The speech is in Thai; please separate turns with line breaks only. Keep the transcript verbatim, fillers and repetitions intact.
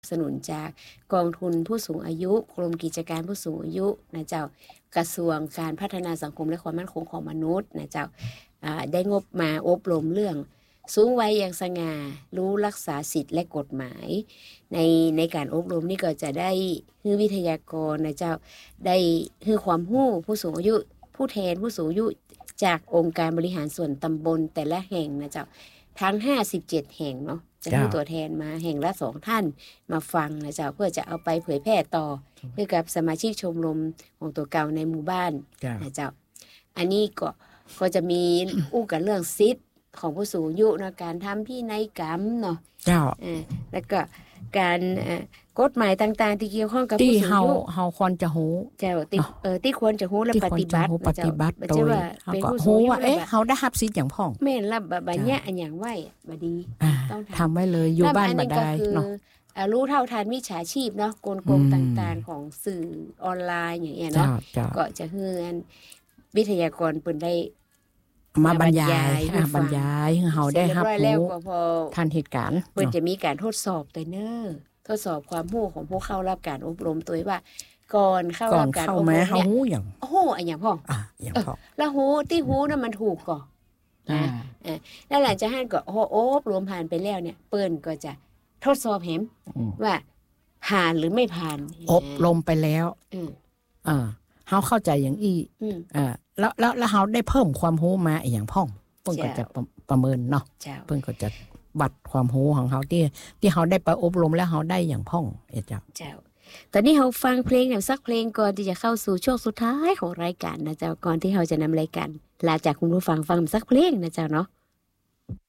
สนุนจากกองทุนผู้สูงอายุกรมกิจการผู้สูงอายุนะเจ้ากระทรวงการพัฒนาสังคมและความมั่นคงของมนุษย์นะเจ้าได้งบมาอบรมเรื่องสูงวัยอย่างสง่ารู้รักษาสิทธิและกฎหมายในในการอบรมนี่ก็จะได้ให้วิทยากรนะเจ้าได้ให้ความรู้ผู้สูงอายุผู้แทนผู้สูงอายุจากองค์การบริหารส่วนตำบลแต่ละแห่งนะเจ้าทั้งห้าสิบเจ็ดแห่งเนาะจะให้ตัวแทนมาแห่งละสองท่านมาฟังนะเจ้าเพื่อจะเอาไปเผยแพร่ต่อเพื่อกับสมาชิกชมรมของตัวเก่าในหมู่บ้านนะเจ้าอันนี้ก็ก็จะมีอู้กันเรื่องสิทธิ์ของผู้สูงอายุเนาะการทำพินัยกรรมเนาะ
เจ้า
แล้วก็การกฎหมายต่างๆที่เกี่ยวข้องกับผู้สูงอายุ
เฮาควรจะฮู้
เจ้าที่เออที่ควรจะฮู้และปฏิบัติ
ปฏิบัติโดยเฮาก็ฮู้ว่าเอ๊ะเฮาได้รับสิทธิ์หยังพ่อง
แม่นรับบัดเนี้ยอันหยังไว้บ่ดี
ต้องทำไว้เลยอยู่บ้านบ่ได้เนาะ
รู้เท่าทันมิจฉาชีพเนาะกลโกงต่างๆของสื่อออนไลน์อย่างเงี้ยเนาะก็จะเฮือนวิทยากรเปิ้นได้
มาบรรยายอ่าบรรยายให้เฮาได้รับรู้ทันเหตุการณ์
เปิ้นจะมีการทดสอบตัวเน้อทดสอบความรู้ของผู้เข้ารับการอบรมตัวว่าก่อนเข้ารับการอบรมเนี่ย
เฮาฮู้หยัง
โอ้โหอันหยังพ่อ
อ่ะหยังพ่อ
แล้วฮู้ที่ฮู้น่ะมันถูกก่อนะเออแล้วหลังจากนั้นก็โอ้อบรมผ่านไปแล้วเนี่ยเปิ้นก็จะทดสอบเห็นว่าผ่านหรือไม่ผ่าน
อบรมไปแล้วอืออ่าเฮาเข้าใจอย่างอี้อ่าแล้วแล้วแล้วเฮาได้เพิ่มความรู้มาอีหยังพ่องเพิ่นก็จะประเมินเนาะเพิ่นก็จะวัดความรู้ของเฮาที่ที่เฮาได้ไปอบรมแล้วเฮาได้อย่างพ่องเอ้เจ้า
เจ้าตอนนี้เฮาฟังเพลงอย่างสักเพลงก่อนที่จะเข้าสู่ช่วงสุดท้ายของรายการนะเจ้าก่อนที่เฮาจะนำรายการลาจากคุณผู้ฟังฟังสักเพลงนะเจ้าเนาะ